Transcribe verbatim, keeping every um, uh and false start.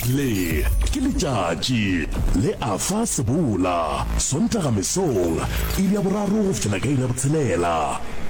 le ke letšatši le afa sebola sontaga mesong ile ya boraro go fitlhela ka ile ya botshelela